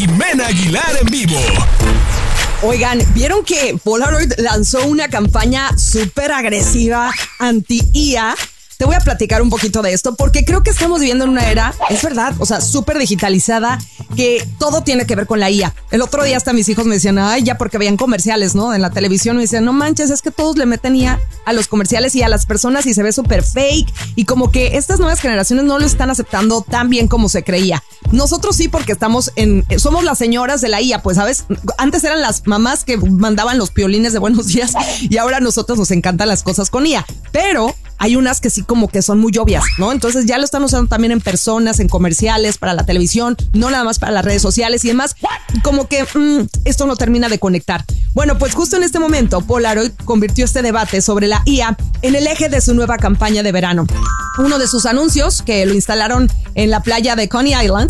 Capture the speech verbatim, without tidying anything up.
Jimena Aguilar en vivo. Oigan, ¿vieron que Polaroid lanzó una campaña súper agresiva anti-I A? Te voy a platicar un poquito de esto porque creo que estamos viviendo en una era, es verdad, o sea, súper digitalizada, que todo tiene que ver con la I A. El otro día hasta mis hijos me decían, ay, ya porque veían comerciales, ¿no? En la televisión me decían, no manches, es que todos le meten I A a los comerciales y a las personas y se ve súper fake y como que estas nuevas generaciones no lo están aceptando tan bien como se creía. Nosotros sí, porque estamos en, somos las señoras de la I A, pues, ¿sabes? Antes eran las mamás que mandaban los piolines de buenos días y ahora a nosotros nos encantan las cosas con I A, pero hay unas que sí como que son muy obvias, ¿no? Entonces ya lo están usando también en personas, en comerciales, para la televisión, no nada más para las redes sociales y demás. Como que mmm, esto no termina de conectar. Bueno, pues justo en este momento, Polaroid convirtió este debate sobre la I A en el eje de su nueva campaña de verano. Uno de sus anuncios, que lo instalaron en la playa de Coney Island,